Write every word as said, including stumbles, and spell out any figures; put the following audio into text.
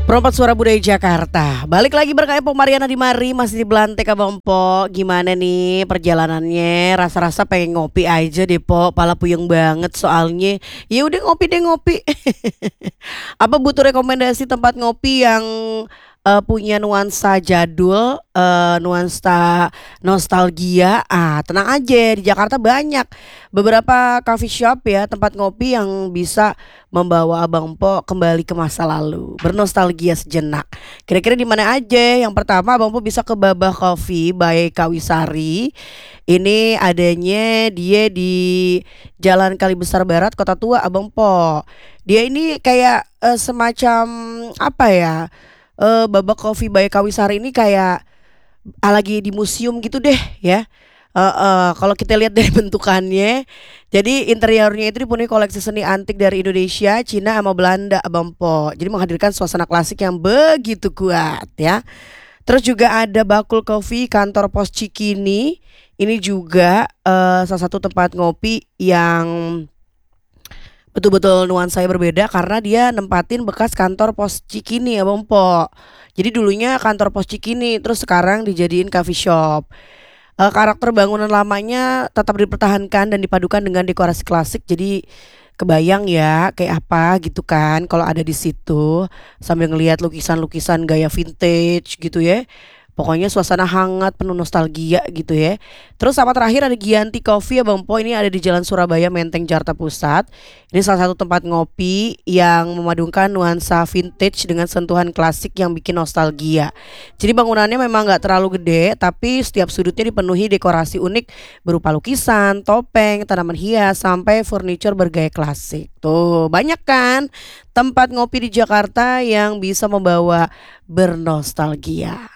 Perompak Suara Budaya Jakarta. Balik lagi berkaya Po Mariana di mari masih di Belante Abang Po. Gimana nih perjalanannya? Rasa-rasa pengen ngopi aja deh Po. Pala puyeng banget soalnya. Ya udah ngopi deh ngopi. Apa butuh rekomendasi tempat ngopi yang eh, punya nuansa jadul, eh, nuansa nostalgia? Ah, tenang aja di Jakarta banyak beberapa coffee shop ya, tempat ngopi yang bisa membawa Abang Po kembali ke masa lalu, bernostalgia sejenak. Kira-kira di mana aja? Yang pertama Abang Po bisa ke Babah Coffee by Kawisari. Ini adanya dia di Jalan Kali Besar Barat, Kota Tua, Abang Po. Dia ini kayak eh, semacam apa ya? Eh Babah Coffee by Kawisari ini kayak ah, lagi di museum gitu deh ya. Heeh, kalau kita lihat dari bentukannya, jadi interiornya itu dipenuhi koleksi seni antik dari Indonesia, Cina, sama Belanda, Abang Po. Jadi menghadirkan suasana klasik yang begitu kuat ya. Terus juga ada Bakul Coffee kantor pos Cikini. Ini juga eh, salah satu tempat ngopi yang betul-betul nuansanya berbeda karena dia nempatin bekas kantor pos Cikini, Abang Po. Jadi dulunya kantor pos Cikini, terus sekarang dijadiin coffee shop. Eh, karakter bangunan lamanya tetap dipertahankan dan dipadukan dengan dekorasi klasik. Jadi kebayang ya kayak apa gitu kan kalau ada di situ sambil ngelihat lukisan-lukisan gaya vintage gitu ya. Pokoknya suasana hangat penuh nostalgia gitu ya. Terus sama terakhir ada Gianti Coffee ya Bang Po, ini ada di Jalan Surabaya Menteng Jakarta Pusat. Ini salah satu tempat ngopi yang memadukan nuansa vintage dengan sentuhan klasik yang bikin nostalgia. Jadi bangunannya memang nggak terlalu gede, tapi setiap sudutnya dipenuhi dekorasi unik berupa lukisan, topeng, tanaman hias, sampai furniture bergaya klasik. Tuh banyak kan tempat ngopi di Jakarta yang bisa membawa bernostalgia.